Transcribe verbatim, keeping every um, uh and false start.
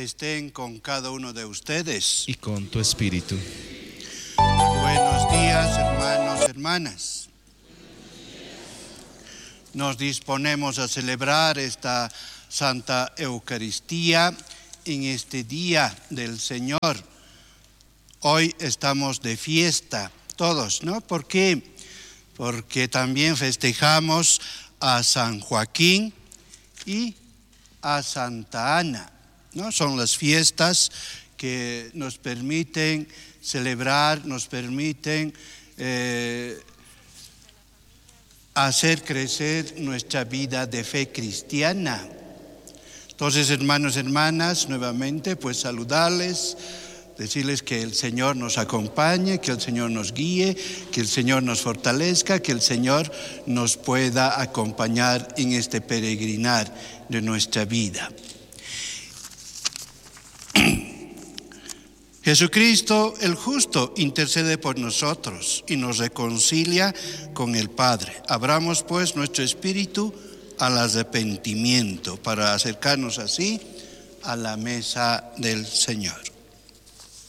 estén con cada uno de ustedes. Y con tu espíritu. Buenos días, hermanos, hermanas. Nos disponemos a celebrar esta Santa Eucaristía en este día del Señor. Hoy estamos de fiesta todos, ¿no? ¿Por qué? Porque también festejamos a San Joaquín y a Santa Ana, ¿no? Son las fiestas que nos permiten celebrar, nos permiten eh, hacer crecer nuestra vida de fe cristiana. Entonces, hermanos, hermanas, nuevamente, pues saludarles, decirles que el Señor nos acompañe, que el Señor nos guíe, que el Señor nos fortalezca, que el Señor nos pueda acompañar en este peregrinar de nuestra vida. Jesucristo el justo intercede por nosotros y nos reconcilia con el Padre. Abramos pues nuestro espíritu al arrepentimiento para acercarnos así a la mesa del Señor.